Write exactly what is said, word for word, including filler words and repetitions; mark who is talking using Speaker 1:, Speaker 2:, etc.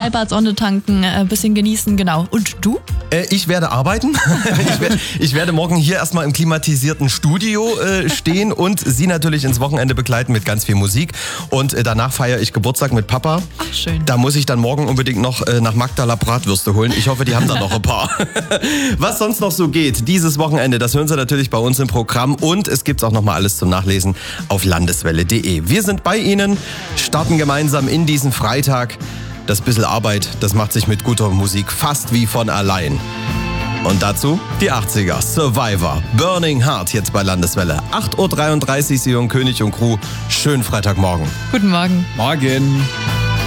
Speaker 1: Freibad-Sonne tanken, ein bisschen genießen, genau. Und du?
Speaker 2: Äh, ich werde arbeiten. ich, werde, ich werde morgen hier erstmal im klimatisierten Studio äh, stehen und Sie natürlich ins Wochenende begleiten mit ganz viel Musik. Und äh, danach feiere ich Geburtstag mit Papa.
Speaker 1: Ach, schön.
Speaker 2: Da muss ich dann morgen unbedingt noch äh, nach Magdala Bratwürste holen. Ich hoffe, die haben da noch ein paar. Was sonst noch so geht, dieses Wochenende, das hören Sie natürlich bei uns im Programm. Und es gibt auch noch mal alles zum Nachlesen auf landeswelle punkt de. Wir sind bei Ihnen, starten gemeinsam in diesen Freitag. Das bisschen Arbeit, das macht sich mit guter Musik fast wie von allein. Und dazu die achtziger, Survivor, Burning Heart jetzt bei Landeswelle. acht Uhr dreiunddreißig, Sie hören König und Crew. Schönen Freitagmorgen.
Speaker 1: Guten Morgen.
Speaker 3: Morgen.